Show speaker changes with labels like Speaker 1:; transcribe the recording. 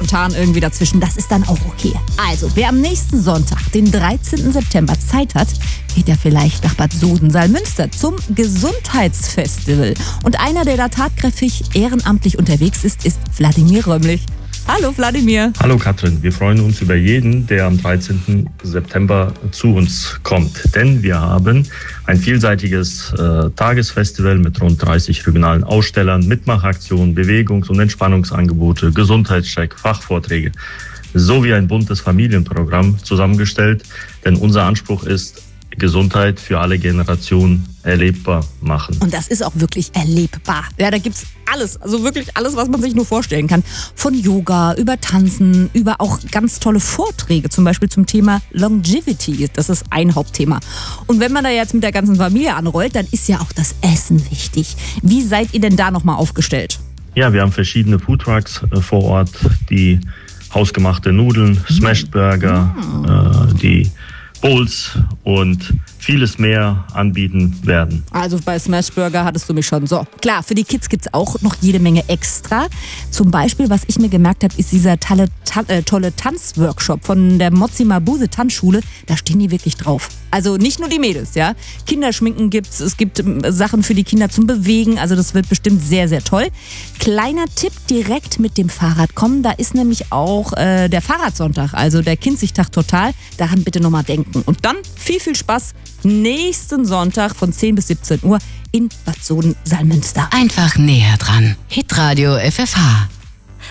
Speaker 1: spontan irgendwie dazwischen. Das ist dann auch okay. Also, wer am nächsten Sonntag, den 13. September, Zeit hat, geht ja vielleicht nach Bad Soden-Salmünster zum Gesundheitsfestival. Und einer, der da tatkräftig ehrenamtlich unterwegs ist Wladimir Römmlich. Hallo Wladimir.
Speaker 2: Hallo Katrin, wir freuen uns über jeden, der am 13. September zu uns kommt. Denn wir haben ein vielseitiges Tagesfestival mit rund 30 regionalen Ausstellern, Mitmachaktionen, Bewegungs- und Entspannungsangebote, Gesundheitscheck, Fachvorträge sowie ein buntes Familienprogramm zusammengestellt. Denn unser Anspruch ist, Gesundheit für alle Generationen erlebbar machen.
Speaker 1: Und das ist auch wirklich erlebbar. Ja, da gibt's alles, also wirklich alles, was man sich nur vorstellen kann. Von Yoga, über Tanzen, über auch ganz tolle Vorträge, zum Beispiel zum Thema Longevity. Das ist ein Hauptthema. Und wenn man da jetzt mit der ganzen Familie anrollt, dann ist ja auch das Essen wichtig. Wie seid ihr denn da nochmal aufgestellt?
Speaker 2: Ja, wir haben verschiedene Foodtrucks vor Ort, die hausgemachte Nudeln, Smashed Burger, die Bowls und vieles mehr anbieten werden.
Speaker 1: Also bei Smash Burger hattest du mich schon. So, klar, für die Kids gibt's auch noch jede Menge extra. Zum Beispiel, was ich mir gemerkt habe, ist dieser tolle Tanzworkshop von der Mozzi Mabuse Tanzschule. Da stehen die wirklich drauf. Also nicht nur die Mädels, ja. Kinderschminken gibt's, es gibt Sachen für die Kinder zum Bewegen. Also das wird bestimmt sehr, sehr toll. Kleiner Tipp, direkt mit dem Fahrrad kommen. Da ist nämlich auch der Fahrradsonntag, also der Kinzigtag total. Daran bitte nochmal denken. Und dann viel, viel Spaß nächsten Sonntag von 10 bis 17 Uhr in Bad Soden-Salmünster.
Speaker 3: Einfach näher dran. Hitradio FFH.